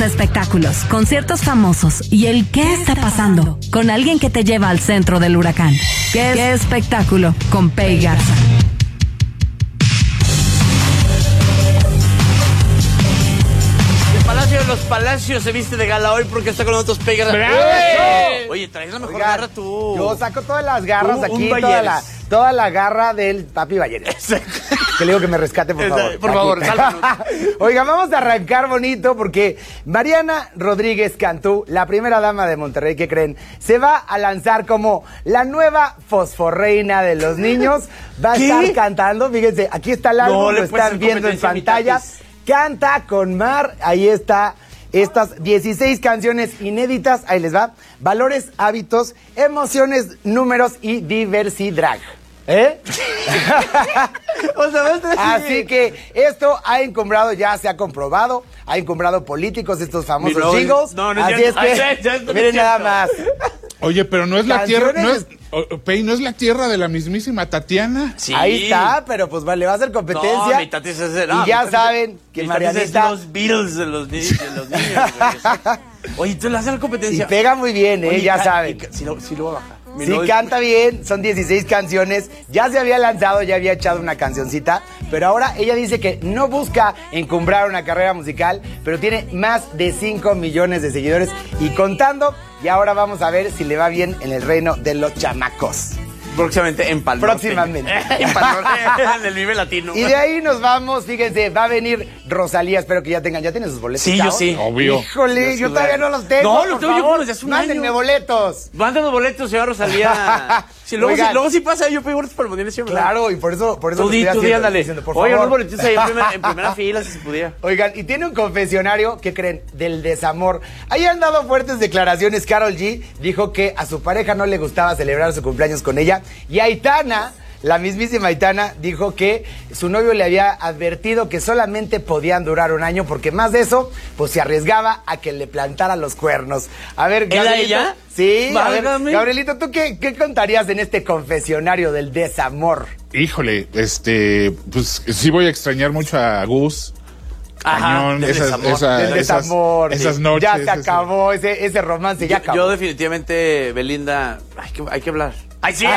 espectáculos, conciertos famosos y el qué está pasando con alguien que te lleva al centro del huracán. ¿Qué espectáculo? Con Pei Garza. Los Palacios se viste de gala hoy porque está con nosotros Pei Garza. Oye, traes la mejor garra tú. Yo saco todas las garras aquí, toda la garra del Papi Balleres. Que le digo que me rescate, por favor. Por favor, sálvanos. Oigan, vamos a arrancar bonito porque Mariana Rodríguez Cantú, la primera dama de Monterrey, ¿qué creen? Se va a lanzar como la nueva fosforreina de los niños. Va a estar cantando, fíjense, aquí está el álbum, lo están viendo en pantalla. Canta con Mar, ahí está, estas 16 canciones inéditas, ahí les va. Valores, hábitos, emociones, números y diversidad. O sea, así que esto ha encumbrado, ya se ha comprobado, ha encumbrado políticos, estos famosos jingles. Así es que, miren nada más. Oye, pero no es la tierra, Pei, ¿no es la tierra de la mismismima Tatiana? Sí. Ahí está, pero pues le va a hacer competencia. No, mi Tati y ya saben que Marianita... los Beatles de los niños. Oye, tú le haces la competencia. Y pega muy bien, ya saben. Si lo voy a bajar. Sí, canta bien, son 16 canciones, ya se había lanzado, ya había echado una cancioncita, pero ahora ella dice que no busca encumbrar una carrera musical, pero tiene más de 5 millones de seguidores y contando, y ahora vamos a ver si le va bien en el reino de los chamacos. Próximamente en Pal Norte. Próximamente. En Pal Norte, en el Vive Latino. Y de ahí nos vamos, fíjense, va a venir Rosalía, espero que ya tienen sus boletos. Sí, yo sí. Obvio. Híjole, yo todavía no los tengo. No, los tengo yo desde hace un año. Mándenme boletos. Mándenos boletos, señora Rosalía. Luego si pasa, yo pedí boletos para el Mundial. Claro, y por eso tú di, ándale. Oye, unos boletos ahí en primera fila, si se pudiera. Oigan, y tiene un confesionario, ¿qué creen? Del desamor. Ahí han dado fuertes declaraciones. Karol G dijo que a su pareja no le gustaba celebrar su cumpleaños con ella. Y Aitana, la mismísima Aitana, dijo que su novio le había advertido que solamente podían durar un año porque más de eso, pues se arriesgaba a que le plantara los cuernos. A ver, Gabrielito. ¿Era ella? Sí, a ver, Gabrielito, ¿tú qué contarías en este confesionario del desamor? Híjole, pues sí voy a extrañar mucho a Gus. Cañón, esas noches. Ya se acabó ese romance, ya acabó. Yo definitivamente, Belinda, hay que hablar. ¡Ay, sí!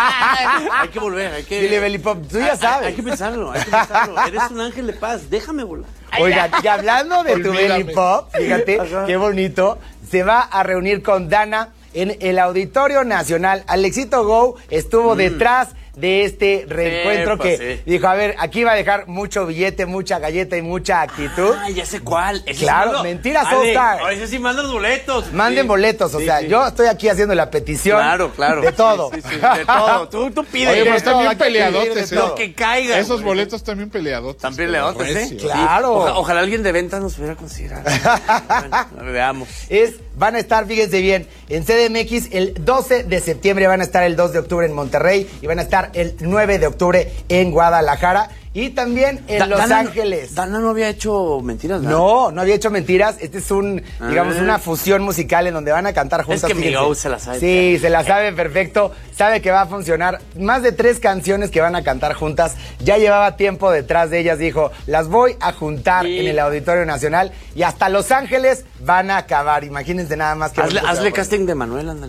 Hay que volver, Dile, Belipop, tú ya sabes. Hay que pensarlo. Eres un ángel de paz, déjame volar. Oigan, y hablando de tu Belipop, fíjate, qué bonito, se va a reunir con Dana en el Auditorio Nacional. Alexito Go estuvo detrás de este reencuentro dijo, a ver, aquí va a dejar mucho billete, mucha galleta y mucha actitud. Ah, ya sé cuál. Claro, mentiras All Star. Ahora sí, mandan los boletos. Manden boletos, o sea, yo estoy aquí haciendo la petición. Claro. De todo. Sí, de todo. Tú pides. Oye, pero están bien peleadotes. Lo que caiga. Esos boletos también peleadotes. También peleadotes, ¿eh? Claro. Ojalá alguien de ventas nos pudiera considerar. Bueno, veamos. Van a estar, fíjense bien, en CDMX el 12 de septiembre, van a estar el 2 de octubre en Monterrey y van a estar el 9 de octubre en Guadalajara y también en Los Ángeles. Dana no había hecho mentiras, ¿verdad? No había hecho mentiras. Este es digamos, una fusión musical en donde van a cantar juntas. Es que Miguel se la sabe. Sí, se la sabe perfecto. Sabe que va a funcionar. Más de 3 canciones que van a cantar juntas. Ya llevaba tiempo detrás de ellas. Dijo, las voy a juntar en el Auditorio Nacional y hasta Los Ángeles van a acabar. Imagínense nada más que... Hazle casting de Manuel, ándale.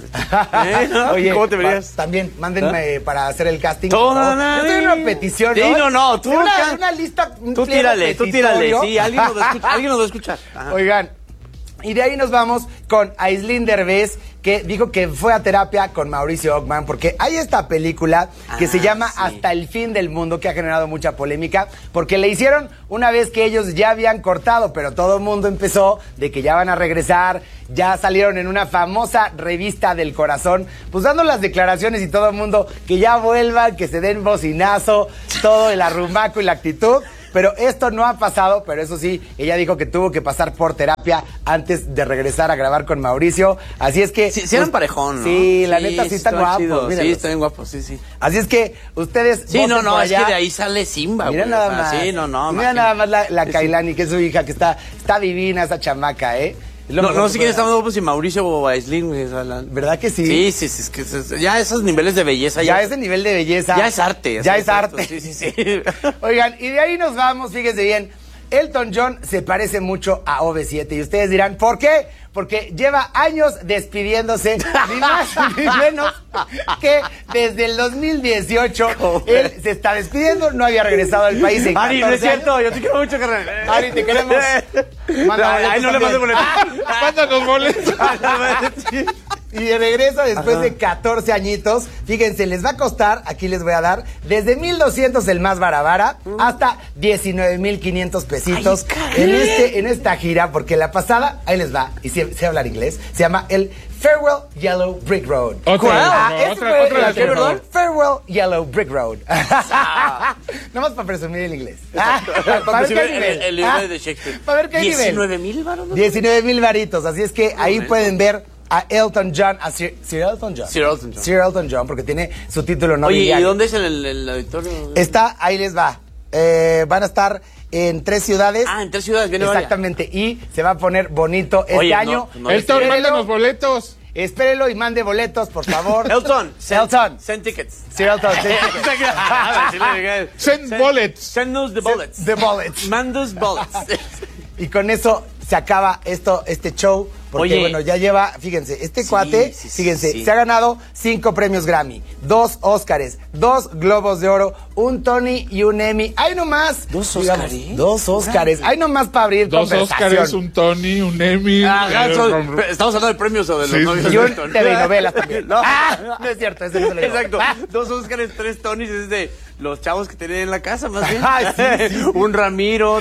Oye, ¿cómo te verías? También, mándenme para hacer el casting. Yo tengo una petición, ¿no? Sí, no, tú... Una lista... Tú tírale. Sí, alguien nos va a escuchar. Ajá. Oigan, y de ahí nos vamos con Aislinn Derbez, que dijo que fue a terapia con Mauricio Ockman, porque hay esta película que se llama Hasta el fin del mundo, que ha generado mucha polémica, porque le hicieron una vez que ellos ya habían cortado, pero todo el mundo empezó de que ya van a regresar, ya salieron en una famosa revista del corazón, pues dando las declaraciones y todo el mundo que ya vuelvan, que se den bocinazo, todo el arrumaco y la actitud. Pero esto no ha pasado, pero eso sí, ella dijo que tuvo que pasar por terapia antes de regresar a grabar con Mauricio. Así es que... Sí, eran parejón, ¿no? Sí, la neta sí están guapos. Míralos. Sí, están guapos, sí. Así es que ustedes... Sí, no, es que de ahí sale Simba, Mira nada más. Sí, no. Mira nada más la Kailani, que es su hija, que está divina esa chamaca, ¿eh? No sé quién está más guapo, si Mauricio o Aislinn. ¿Verdad que sí? Sí, es que ya esos niveles de belleza. Ya ese nivel de belleza. Ya es arte. Ya es arte. Sí. Oigan, y de ahí nos vamos, fíjense bien. Elton John se parece mucho a OV7 y ustedes dirán, ¿por qué? Porque lleva años despidiéndose, ni más ni menos que desde el 2018 él se está despidiendo, no había regresado al país en 14 Ari, no es cierto, yo te quiero mucho, carnal. Ari, te queremos. Ay, no le mando boletos. Mándanos boletos. Y regresa después de 14 añitos. Fíjense, les va a costar, aquí les voy a dar, desde 1,200 el más barabara hasta 19,500 pesitos en esta gira, porque la pasada, ahí les va, y sé hablar inglés, se llama el Farewell Yellow Brick Road. Farewell Yellow Brick Road. Nomás para presumir el inglés. Para ver qué nivel. El libro de Shakespeare. Para ver qué nivel. 19,000 varos. 19,000 varitos. Así es que ahí pueden ver a Elton John, a Sir Elton John. Sir Elton John, porque tiene su título nobiliario. Oye, ¿y dónde es el auditorio? Está, ahí les va. Van a estar en 3 ciudades. En 3 ciudades, viene exactamente, y se va a poner bonito este año. Elton, mándanos boletos. Espérelo y mande boletos, por favor. Elton. Send tickets. Sir Elton, send tickets. Send bullets. Send us the bullets. The bullets. Mandos bullets. Y con eso se acaba este show. Porque, bueno, ya lleva, fíjense, cuate, fíjense, se ha ganado 5 premios Grammy, 2 Óscares, 2 Globos de Oro, un Tony y un Emmy. ¡Ay, nomás! ¿2 Óscares? 2 Óscares. ¡Ay, nomás para abrir 2 Óscares, un Tony, un Emmy. Estamos hablando de premios o de los novios. Y un TV novelas también. No es cierto, eso no se lo digo. Exacto. 2 Óscares, 3 Tonys, es de los chavos que tienen en la casa, más bien. Un Ramiro,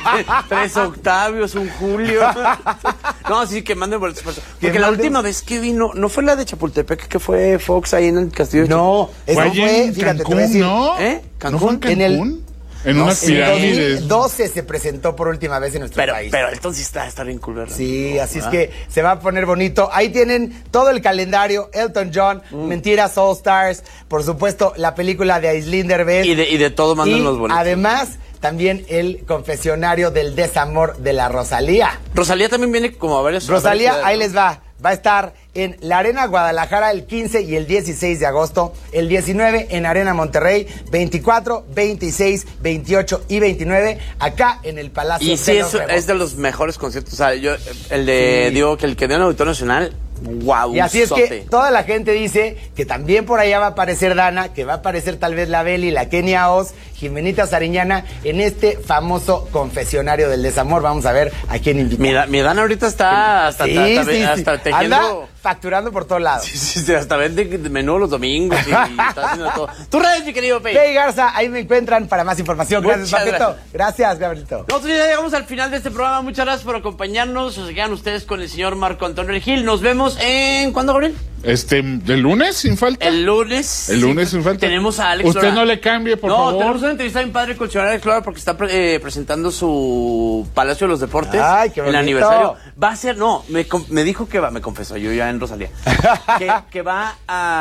3 Octavios, un Julio. No, sí, que manden boletos. Porque la última vez que vino, no fue la de Chapultepec, que fue Fox ahí en el Castillo de No, eso fue, fíjate, te voy a decir. ¿No? ¿Cancún? ¿No fue en Cancún? En unas pirámides. En 2012 se presentó por última vez en nuestro país. Pero entonces está bien cool, ¿verdad? Sí, así es que se va a poner bonito. Ahí tienen todo el calendario. Elton John, Mentiras All Stars, por supuesto, la película de Aislinn Derbez. Y de todo mandan los boletos. Además, también el confesionario del desamor de la Rosalía. Rosalía también viene como a varias. Rosalía, ahí les va. Va a estar en la Arena Guadalajara el 15 y el 16 de agosto, el 19 en Arena Monterrey, 24, 26, 28 y 29 acá en el Palacio. Y sí, es de los mejores conciertos. O sea, yo, digo que el que dio en el Auditorio Nacional, wow. Y así es que toda la gente dice que también por allá va a aparecer Dana, que va a aparecer tal vez la Beli, la Kenia Oz, Jimenita Sariñana en este famoso confesionario del desamor. Vamos a ver a quién invita. Mi Dana ahorita está hasta tejiendo. Anda facturando por todos lados. Sí, hasta vende menú los domingos y está haciendo todo. Tus redes, mi querido Pei. Pei Garza, ahí me encuentran para más información. Gracias, Paquito. Gracias, Gabrielito. Nosotros ya llegamos al final de este programa. Muchas gracias por acompañarnos. Se quedan ustedes con el señor Marco Antonio Gil. Nos vemos en... ¿Cuándo, Gabriel? ¿El lunes sin falta? El lunes. El lunes sin falta. Tenemos a Alex Usted Lora. No le cambie, por favor. No, tenemos una entrevista bien padre con el señor Alex Lora porque está presentando su Palacio de los Deportes. Ay, qué bonito. El aniversario. Va a ser, me dijo que va, me confesó, yo ya en Rosalía, que va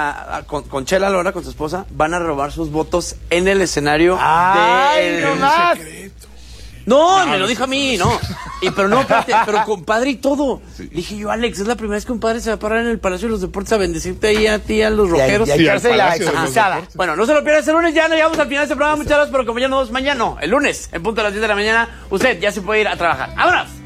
con Chela Lora, con su esposa, van a robar sus votos en el escenario. ¡Ay, no más! No, me lo dijo a mí, no. Pero compadre y todo. Sí. Dije yo, Alex, es la primera vez que un padre se va a parar en el Palacio de los Deportes a bendecirte ahí a ti, a los rojeros. Y a echarse la exorcizada. Bueno, no se lo pierdas el lunes, ya no llegamos al final de este programa. Muchas gracias por acompañarnos mañana, el lunes, en punto a las 10 de la mañana. Usted ya se puede ir a trabajar. ¡Vámonos!